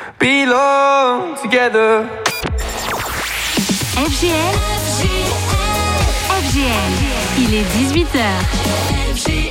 belong together. FGL, il est 18h.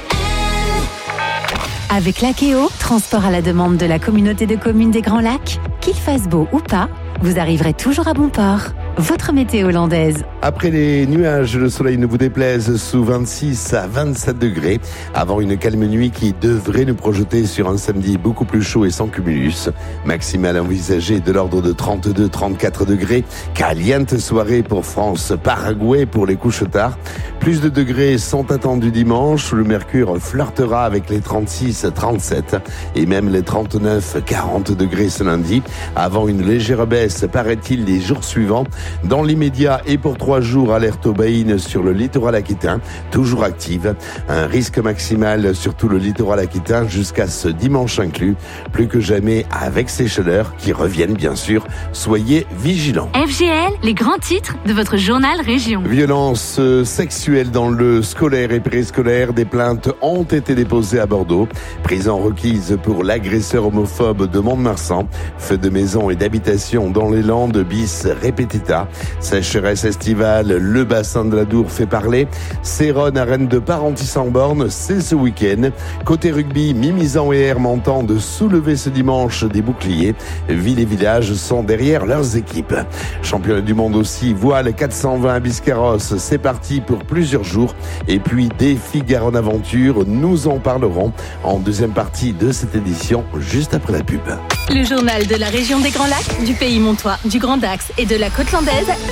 Avec l'Akeo, transport à la demande de la communauté de communes des Grands Lacs, qu'il fasse beau ou pas, vous arriverez toujours à bon port. Votre météo hollandaise. Après les nuages, le soleil ne vous déplaise sous 26 à 27 degrés, avant une calme nuit qui devrait nous projeter sur un samedi beaucoup plus chaud et sans cumulus. Maximal envisagé de l'ordre de 32-34 degrés. Caliente soirée pour France-Paraguay pour les couches tard. Plus de degrés sont attendus dimanche, où le mercure flirtera avec les 36-37 et même les 39-40 degrés ce lundi, avant une légère baisse, paraît-il, les jours suivants. Dans l'immédiat et pour 3 jours, alerte aux baïnes sur le littoral aquitain, toujours active. Un risque maximal sur tout le littoral aquitain jusqu'à ce dimanche inclus. Plus que jamais avec ces chaleurs qui reviennent bien sûr. Soyez vigilants. FGL, les grands titres de votre journal Région. Violence sexuelle dans le scolaire et périscolaire. Des plaintes ont été déposées à Bordeaux. Prison requise pour l'agresseur homophobe de Mont-de-Marsan. Feu de maison et d'habitation dans les Landes bis répétita. Sécheresse estivale, le bassin de la Dour fait parler. Céronne, arène de Parentis-en-Born, c'est ce week-end. Côté rugby, Mimizan et Herman tentent de soulever ce dimanche des boucliers. Ville et village sont derrière leurs équipes. Championnat du monde aussi, voile 420 à Biscarrosse, c'est parti pour plusieurs jours. Et puis défi Garonne Aventure, nous en parlerons en deuxième partie de cette édition, juste après la pub. Le journal de la région des Grands Lacs, du Pays Montois, du Grand Dax et de la Côte Landaise.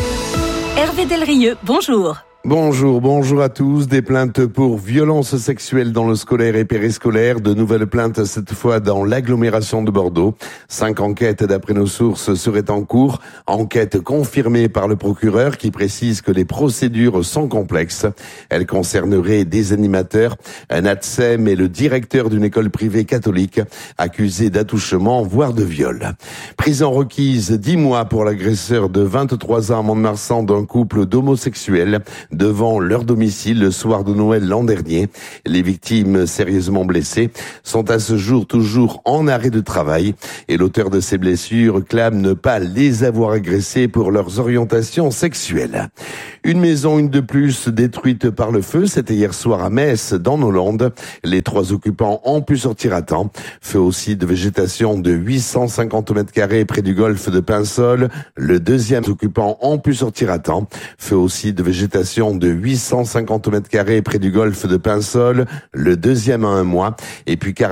Hervé Delrieux, bonjour. Bonjour à tous. Des plaintes pour violences sexuelles dans le scolaire et périscolaire. De nouvelles plaintes cette fois dans l'agglomération de Bordeaux. 5 enquêtes d'après nos sources seraient en cours. Enquête confirmée par le procureur qui précise que les procédures sont complexes. Elles concerneraient des animateurs, un ATSEM et le directeur d'une école privée catholique accusés d'attouchement voire de viol. Prison requise 10 mois pour l'agresseur de 23 ans à Mont-de-Marsan d'un couple d'homosexuels devant leur domicile le soir de Noël l'an dernier. Les victimes sérieusement blessées sont à ce jour toujours en arrêt de travail et l'auteur de ces blessures clame ne pas les avoir agressés pour leurs orientations sexuelles. Une maison, une de plus, détruite par le feu, c'était hier soir à Metz, dans nos Landes. Les 3 occupants ont pu sortir à temps. Feu aussi de végétation de 850 mètres carrés près du golfe de Pinsol. Le deuxième occupant ont pu sortir à temps. Feu aussi de végétation de 850 mètres carrés près du golfe de Pinsol. Le deuxième à 1 mois. Et puis